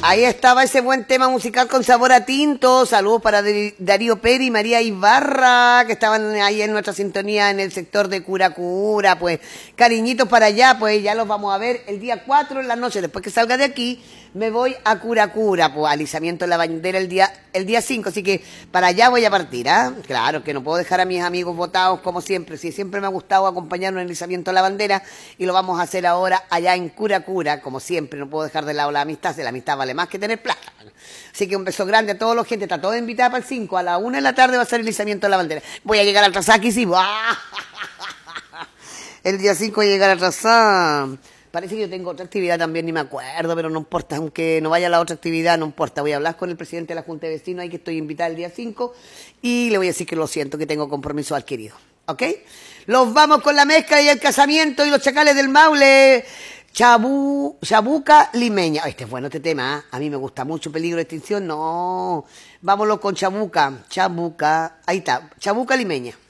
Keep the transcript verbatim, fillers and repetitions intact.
Ahí estaba ese buen tema musical con sabor a tinto. Saludos para Darío Pérez y María Ibarra, que estaban ahí en nuestra sintonía en el sector de Curacura. Pues cariñitos para allá, pues ya los vamos a ver el día cuatro en la noche. Después que salga de aquí, me voy a Curacura, pues alisamiento en la bandera el día el día cinco. Así que para allá voy a partir, ¿ah? ¿eh? Claro, que no puedo dejar a mis amigos votados como siempre. Sí, siempre me ha gustado acompañarnos en el alisamiento de la bandera y lo vamos a hacer ahora allá en Curacura, como siempre. No puedo dejar de lado la amistad, de la amistad vale más que tener plata. Así que un beso grande a toda la gente, está toda invitada para el cinco, a la una de la tarde va a ser el izamiento de la bandera. Voy a llegar atrasada aquí, sí. El día cinco voy a llegar atrasada. Parece que yo tengo otra actividad también, ni me acuerdo, pero no importa, aunque no vaya a la otra actividad, no importa. Voy a hablar con el presidente de la Junta de Vecinos, ahí que estoy invitada el día cinco, y le voy a decir que lo siento, que tengo compromiso adquirido. ¿Ok? Los vamos con la mezcla y el casamiento y los chacales del Maule. Chabu, Chabuca Limeña. Este es bueno este tema, ¿eh? A mí me gusta mucho. Peligro de extinción, no. Vámonos con Chabuca. Chabuca. Ahí está. Chabuca Limeña.